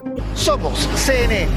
Somos CNN.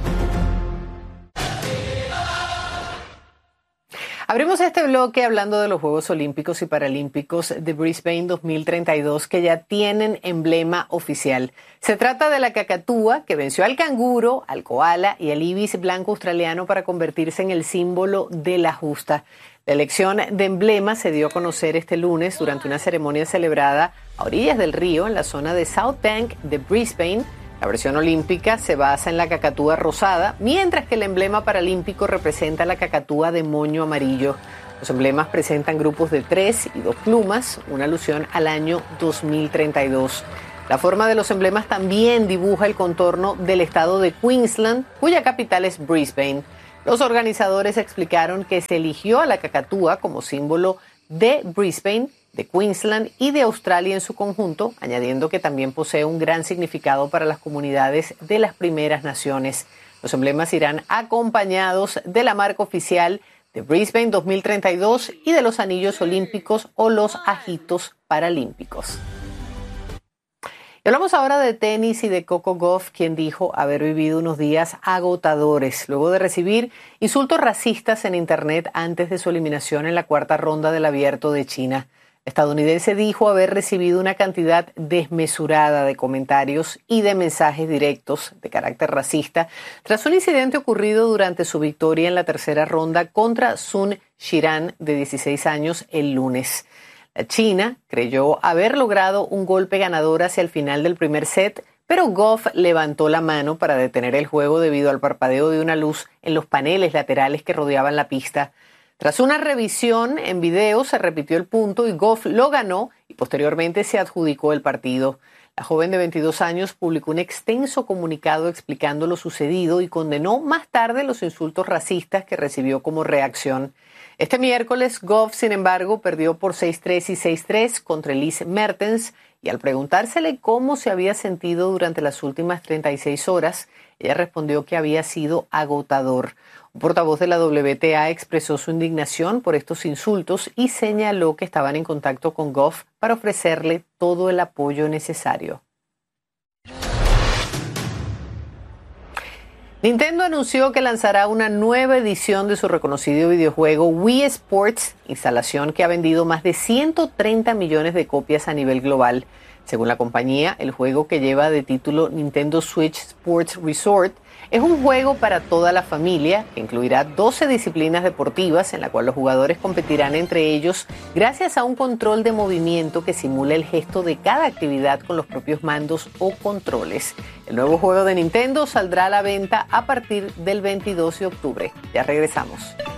Abrimos este bloque hablando de los Juegos Olímpicos y Paralímpicos de Brisbane 2032 que ya tienen emblema oficial. Se trata de la cacatúa que venció al canguro, al koala y al ibis blanco australiano para convertirse en el símbolo de la justa. La elección de emblema se dio a conocer este lunes durante una ceremonia celebrada a orillas del río en la zona de South Bank de Brisbane. La versión olímpica se basa en la cacatúa rosada, mientras que el emblema paralímpico representa la cacatúa de moño amarillo. Los emblemas presentan grupos de 3 y 2 plumas, una alusión al año 2032. La forma de los emblemas también dibuja el contorno del estado de Queensland, cuya capital es Brisbane. Los organizadores explicaron que se eligió a la cacatúa como símbolo de Brisbane, de Queensland y de Australia en su conjunto, añadiendo que también posee un gran significado para las comunidades de las primeras naciones. Los emblemas irán acompañados de la marca oficial de Brisbane 2032 y de los anillos olímpicos o los ajitos paralímpicos. Y hablamos ahora de tenis y de Coco Gauff, quien dijo haber vivido unos días agotadores luego de recibir insultos racistas en Internet antes de su eliminación en la cuarta ronda del Abierto de China. El estadounidense dijo haber recibido una cantidad desmesurada de comentarios y de mensajes directos de carácter racista tras un incidente ocurrido durante su victoria en la tercera ronda contra Sun Shiran, de 16 años, el lunes. La China creyó haber logrado un golpe ganador hacia el final del primer set, pero Gauff levantó la mano para detener el juego debido al parpadeo de una luz en los paneles laterales que rodeaban la pista. Tras una revisión en video se repitió el punto y Gauff lo ganó y posteriormente se adjudicó el partido. La joven de 22 años publicó un extenso comunicado explicando lo sucedido y condenó más tarde los insultos racistas que recibió como reacción. Este miércoles, Gauff, sin embargo, perdió por 6-3 y 6-3 contra Elise Mertens y al preguntársele cómo se había sentido durante las últimas 36 horas, ella respondió que había sido agotador. Un portavoz de la WTA expresó su indignación por estos insultos y señaló que estaban en contacto con Gauff para ofrecerle todo el apoyo necesario. Nintendo anunció que lanzará una nueva edición de su reconocido videojuego Wii Sports, instalación que ha vendido más de 130 millones de copias a nivel global. Según la compañía, el juego, que lleva de título Nintendo Switch Sports Resort, es un juego para toda la familia que incluirá 12 disciplinas deportivas en la cual los jugadores competirán entre ellos gracias a un control de movimiento que simula el gesto de cada actividad con los propios mandos o controles. El nuevo juego de Nintendo saldrá a la venta a partir del 22 de octubre. Ya regresamos.